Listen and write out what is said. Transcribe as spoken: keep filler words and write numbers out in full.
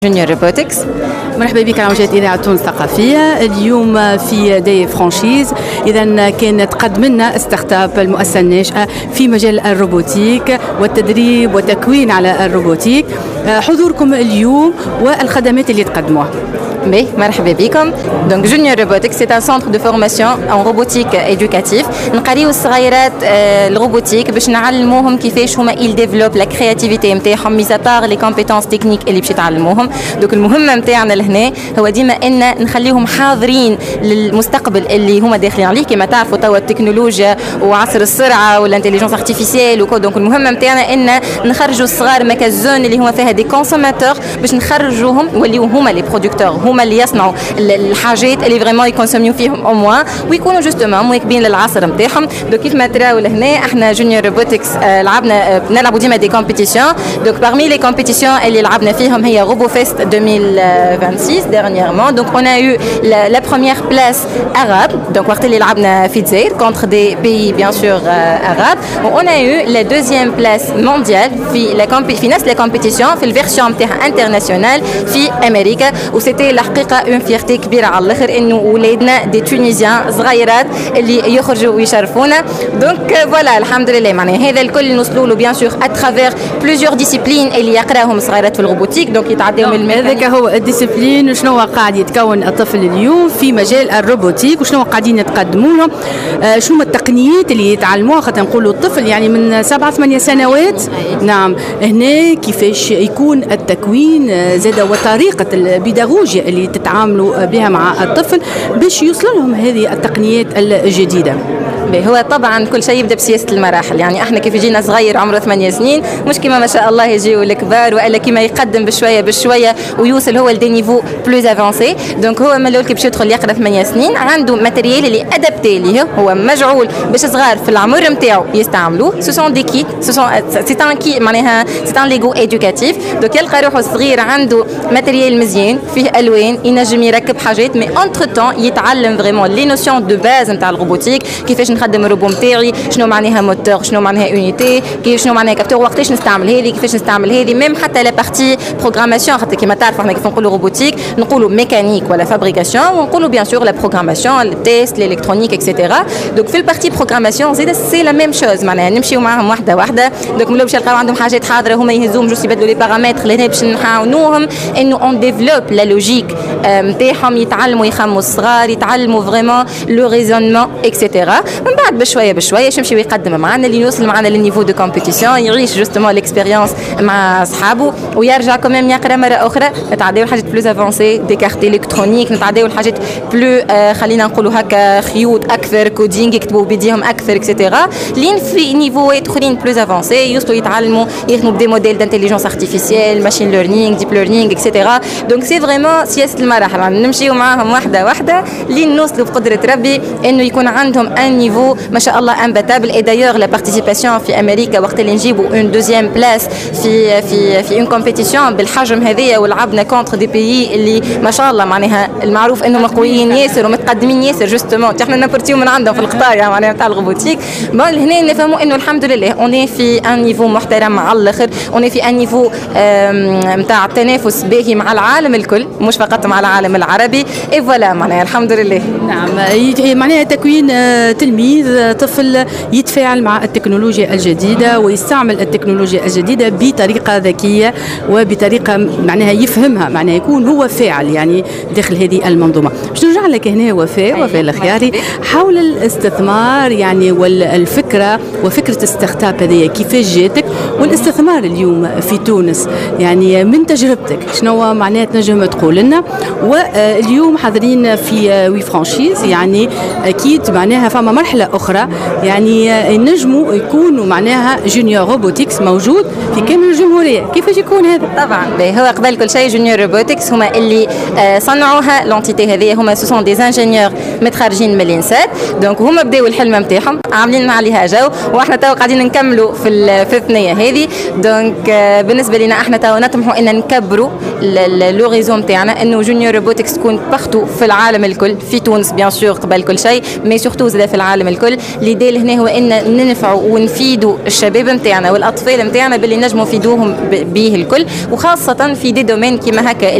جونيور روبوتكس. مرحبا بك على موجات إذاعة تونس الثقافية. اليوم في دي فرانشيز، إذا كانت تقدم لنا ستارت اب المؤسسة الناشئة في مجال الروبوتيك والتدريب والتكوين على الروبوتيك. حضوركم اليوم والخدمات اللي تقدموها. Oui, مرحبا بكم. Donc Junior Robotics c'est un centre de formation en robotique éducatif. نقريو الصغيرات الروبوتيك باش نعلموهم كيفاش هما ils développent la créativité نتاعهم ميزا بار لي كومبيتونس تكنيك اللي باش يتعلموهم. دوك المهمة نتاعنا لهنا هو ديما ان نخليهم حاضرين للمستقبل اللي هما داخلين عليه. كما تعرفوا توا التكنولوجيا وعصر السرعة والانتليجنس ارتيفيسيال وكو. دونك المهمة نتاعنا ان نخرجوا الصغار مكا الزون اللي هما فيها دي كونسوماتور باش نخرجوهم واللي هما لي برودكتور، هما اللي يصنعوا الحاجات اللي فريمون يكونسوميو فيهم او موان ويكونوا جوستومون مواكبين للعصر نتاعهم. دونك كيف ما تراو لهنا احنا جونيور روبوتكس لعبنا نلعبوا ديما دي كومبيتيسيون. دونك parmi les compétitions اللي لعبنا فيهم هي روبو فيست deux mille vingt-six dernièrement. Donc on a eu la, la première place arabe. Donc وقت اللي لعبنا في الجزائر contre des pays bien sûr euh, arabes. On a eu la deuxième place mondiale في la في نفس la compétition في الفيرسيون نتاعها انترناسيونال في امريكا. وسيتي حقيقة اون فيرتي كبيرة على الاخر انه ولادنا دي تونيزيان صغيرات اللي يخرجوا ويشرفونا. دونك فوالا الحمد لله معناها هذا الكل نوصلوا له بيان سور اترافير بليزيور ديسيبلين اللي يقراهم صغيرات في الروبوتيك. دونك يتعداو من الميكانيك. هذاك هو الديسيبلين. شنو قاعد يتكون الطفل اليوم في مجال الروبوتيك وشنو قاعدين يتقدموا له؟ آه شنو التقنيات اللي يتعلموها؟ خاطر نقولوا الطفل يعني من سبعة ثمانية سنوات. نعم هنا كيفاش يكون التكوين زاد وطريقة البيداغوجيا اللي تتعاملوا بها مع الطفل باش يوصل لهم هذه التقنيات الجديدة. هو طبعا كل شيء يبدا بسياسه المراحل. يعني احنا كيف يجينا صغير عمره ثمانية سنين مش كما ما شاء الله يجيو الكبار والا كما يقدم بشويه بشويه ويوصل هو لدي نيفو بلوز افونسي. دونك هو من الاول كي باش يدخل يقرا ثمانية سنين عنده ماتيريال اللي ادابتي ليه هو مجعول باش صغار في العمر نتاعو يستعملوه. سو سون دي كيت سو سون سي ان كي معناها سي ان ليغو ادوكاتيف. دونك يلقى روحه الصغير عنده ماتيريال مزيان فيه الوان ينجم يركب حاجات مي انتر تون يتعلم فريمون لي نوسيون دو باز نتاع الروبوتيك. كيفاش نخدم الروبو نتاعي، شنو معناها موتور، شنو معناها يونيتي، كيف شنو معناها كابتور، وقتاش نستعمل هذه، كيفاش نستعمل هذه. ميم حتى لا بارتي بروغراماسيون خاطر كيما تعرفوا احنا كيف نقولوا روبوتيك نقولوا ميكانيك ولا فابريكاسيون ونقولوا بيان سور لا بروغراماسيون التيست الالكترونيك اكسيتيرا. دونك في البارتي بروغراماسيون زيد سي لا ميم شوز معناها نمشيو معاهم واحده واحده. دونك ملي باش يلقاو عندهم حاجات حاضره هما يهزوهم جوست يبدلوا لي بارامتر لهنا باش نحاونوهم انه اون ديفلوب لا لوجيك نتاعهم يتعلموا يخموا الصغار يتعلموا فريمون لو ريزونمون اكسيتيرا. من بعد بشويه بشويه يمشي ويقدم معنا اللي يوصل معنا للنيفو دو كومبيتيسيون يعيش جوستومون ليكسبيريونس مع اصحابه ويرجع كمان يقرا مره اخرى. نتعداو الحاجات بلوز افونسي دي كارت الكترونيك نتعداو الحاجات بلو آه خلينا نقولوا هكا خيوط اكثر كودينغ يكتبوا بيديهم اكثر اكسيتيرا. لين في نيفوات اخرين بلوز افونسي يوصلوا يتعلموا يخدموا بدي موديل دانتيليجنس ارتيفيسيال ماشين ليرنينغ ديب ليرنينغ اكسيتيرا. دونك سي فريمون سياسه المراحل يعني نمشيو معاهم واحده واحده لين نوصلوا بقدره ربي انه يكون عندهم ان نيفو ما شاء الله imbattable. Et d'ailleurs la participation في امريكا وقت اللي نجيبوا اون دوزيام بلاس في في في اون كومبيتيسيون بالحجم هذايا ولعبنا كونتر دي بيي اللي ما شاء الله معناها المعروف انهم قويين ياسر ومتقدمين ياسر جوستومون احنا نبرتيو من عندهم في القطار يعني معناها تاع الروبوتيك. بون هنا نفهموا انه الحمد لله اوني في ان نيفو محترم على الاخر. اوني في ان نيفو نتاع التنافس باهي مع العالم الكل مش فقط مع العالم العربي. اي فوالا معناها الحمد لله. نعم معناها تكوين تلميذ طفل يتفاعل مع التكنولوجيا الجديدة ويستعمل التكنولوجيا الجديدة بطريقة ذكية وبطريقة معناها يفهمها معناها يكون هو فاعل يعني داخل هذه المنظومة. باش نرجع لك هنا وفاء وفاء الخياري حول الاستثمار يعني والفكرة وفكرة الستارت اب هذه كيفاش جاتك والاستثمار اليوم في تونس يعني من تجربتك شنو معناها تنجم تقول لنا؟ واليوم حاضرين في وي فرانشيز يعني اكيد معناها فما مرحلة أخرى يعني ينجموا يكونوا معناها جونيور روبوتكس موجود في كامل الجمهورية. كيفاش يكون هذا؟ طبعا هو قبل كل شيء جونيور روبوتكس هما اللي صنعوها لونتيتي هذه هما سوسون دي انجينيور متخرجين من الانسات. دونك هما بداوا الحلم نتاعهم عاملين عليها جو واحنا تو قاعدين نكملوا في في الثنيه هذه. هذه. دونك بالنسبه لنا احنا تو نطمحوا ان نكبروا لوريزون نتاعنا انه جونيور روبوتكس تكون بارتو في العالم الكل، في تونس بيان سور قبل كل شيء، مي سورتو زاد في العالم الكل. ليدي هنا هو ان ننفعوا ونفيدوا الشباب نتاعنا والاطفال نتاعنا باللي نجموا نفيدوهم به الكل، وخاصه في دي دومين كيما هكا